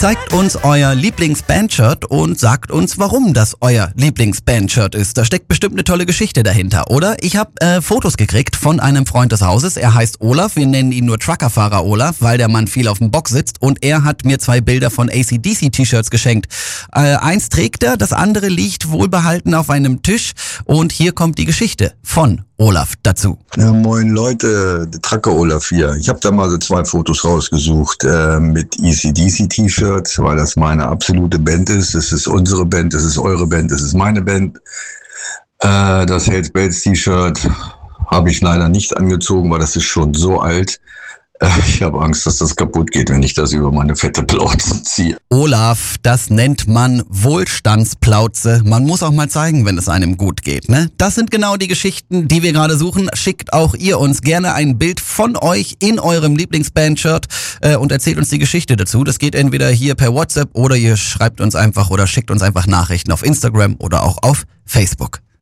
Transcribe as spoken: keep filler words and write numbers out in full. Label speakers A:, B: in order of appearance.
A: Zeigt uns euer Lieblingsbandshirt und sagt uns, warum das euer Lieblingsbandshirt ist. Da steckt bestimmt eine tolle Geschichte dahinter, oder? Ich habe äh, Fotos gekriegt von einem Freund des Hauses. Er heißt Olaf. Wir nennen ihn nur Truckerfahrer Olaf, weil der Mann viel auf dem Bock sitzt. Und er hat mir zwei Bilder von A C D C-T-Shirts geschenkt. Äh, eins trägt er, das andere liegt wohlbehalten auf einem Tisch. Und hier kommt die Geschichte von Olaf dazu.
B: Ja, moin Leute, der Trucker Olaf hier. Ich habe da mal so zwei Fotos rausgesucht äh, mit A C D C-T-Shirts, weil das meine absolute Band ist. Das ist unsere Band, das ist eure Band, das ist meine Band. Äh, das Hells Bells T-Shirt habe ich leider nicht angezogen, weil das ist schon so alt. Äh, ich habe Angst, dass das kaputt geht, wenn ich das über meine fette Plauze ziehe.
A: Olaf, das nennt man Wohlstandsplauze. Man muss auch mal zeigen, wenn es einem gut geht, ne? Das sind genau die Geschichten, die wir gerade suchen. Schickt auch ihr uns gerne ein Bild von euch in eurem Lieblingsband-Shirt äh, und erzählt uns die Geschichte dazu. Das geht entweder hier per WhatsApp oder ihr schreibt uns einfach oder schickt uns einfach Nachrichten auf Instagram oder auch auf Facebook.